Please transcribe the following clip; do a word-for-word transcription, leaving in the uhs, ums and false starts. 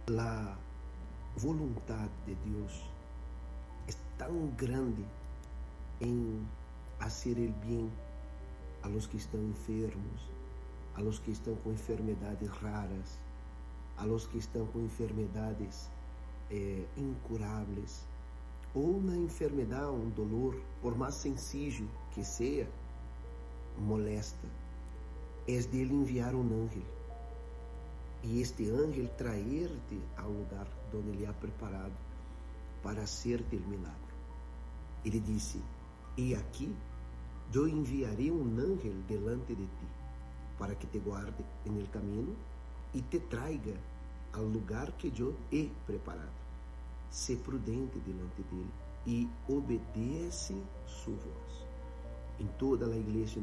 La voluntad de Dios es tan grande en hacer el bien a los que están enfermos, a los que están con enfermedades raras, a los que están com enfermedades eh, incurables, ou uma enfermidade, um dolor, por mais sencillo que seja, molesta, é dele enviar um ángel, e este ángel traer-te ao lugar onde ele ha preparado para hacer-te o milagre. Ele disse: e aqui eu enviarei um ángel delante de ti, para que te guarde en el caminho e te traiga ao lugar que eu he preparado. Sé prudente delante dele e obedece sua voz. Em toda a igreja